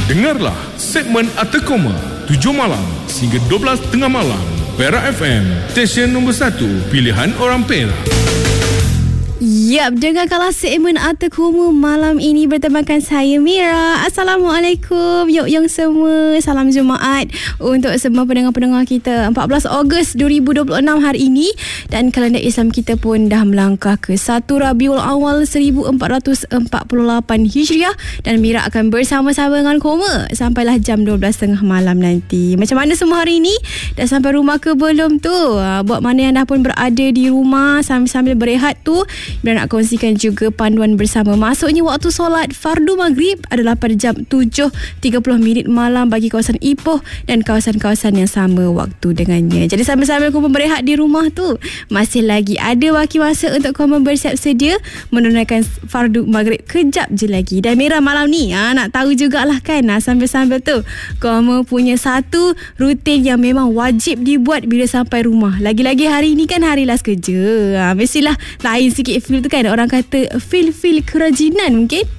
Dengarlah segmen Atekoma 7 malam hingga 12 tengah malam. Perak FM, stesen nombor 1 pilihan orang Perak. Yap, dengarkanlah segmen Atekoma malam ini bertemakan saya Mira. Assalamualaikum Yok semua. Salam Jumaat untuk semua pendengar-pendengar kita. 14 Ogos 2026 hari ini, dan kalender Islam kita pun dah melangkah ke 1 Rabiul Awal 1448 Hijriah, dan Mira akan bersama-sama dengan Koma sampailah jam 12.30 malam nanti. Macam mana semua hari ini? Dah sampai rumah ke belum tu? Buat mana yang dah pun berada di rumah sambil berehat tu, dan nak kongsikan juga panduan bersama. Masuknya waktu solat fardu maghrib adalah pada jam 7.30 malam bagi kawasan Ipoh dan kawasan-kawasan yang sama waktu dengannya. Jadi sambil-sambil kau berehat di rumah tu, masih lagi ada baki masa untuk kau bersiap sedia menunaikan fardu maghrib kejap je lagi. Dan Mira malam ni nak tahu jugalah kan, sambil-sambil tu kau punya satu rutin yang memang wajib dibuat bila sampai rumah. Lagi-lagi hari ni kan hari last kerja. Mestilah lain sikit feel tu kan. Orang kata feel kerajinan mungkin.